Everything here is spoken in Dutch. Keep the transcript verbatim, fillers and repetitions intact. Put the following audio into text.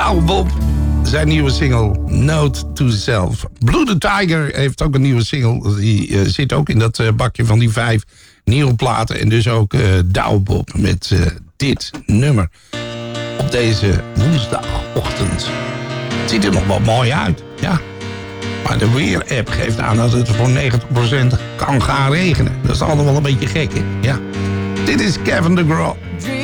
Douwe Bob, zijn nieuwe single Note to Self. Blue the Tiger heeft ook een nieuwe single. Die uh, zit ook in dat uh, bakje van die vijf nieuwe platen. En dus ook uh, Douwe Bob met uh, dit nummer. Op deze woensdagochtend. Het ziet er nog wel mooi uit, ja. Maar de weer-app geeft aan dat het voor negentig procent kan gaan regenen. Dat is altijd wel een beetje gek, hè? Ja. Dit is Kevin DeGraw.